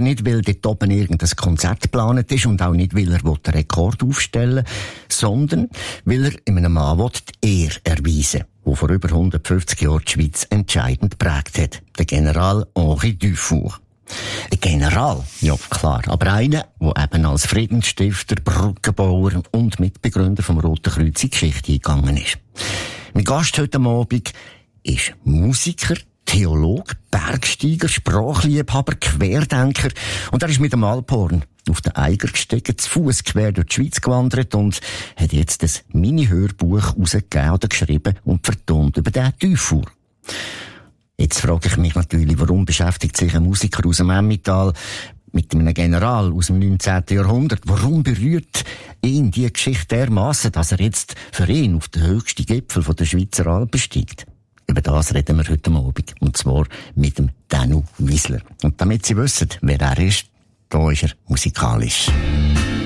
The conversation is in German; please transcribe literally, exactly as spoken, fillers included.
nicht, weil dort oben irgendein Konzert geplant ist und auch nicht, weil er den Rekord aufstellen will, sondern weil er einem Mann die Ehre erweisen will, der vor über hundertfünfzig Jahren die Schweiz entscheidend geprägt hat. Der General Henri Dufour. Ein General, ja klar, aber einer, der eben als Friedensstifter, Brückenbauer und Mitbegründer vom Roten Kreuz in die Geschichte eingegangen ist. Mein Gast heute Abend ist Musiker, Theologe, Bergsteiger, Sprachliebhaber, Querdenker und er ist mit dem Alphorn auf den Eiger gestiegen, zu Fuß quer durch die Schweiz gewandert und hat jetzt ein Mini-Hörbuch rausgegeben oder geschrieben und vertont über den Dufour. Jetzt frage ich mich natürlich, warum beschäftigt sich ein Musiker aus dem Emmental mit einem General aus dem neunzehnten Jahrhundert? Warum berührt ihn die Geschichte dermassen, dass er jetzt für ihn auf den höchsten Gipfel der Schweizer Alpen steigt? Über das reden wir heute Abend. Und zwar mit dem Danu Wiesler. Und damit Sie wissen, wer er ist, da ist er musikalisch.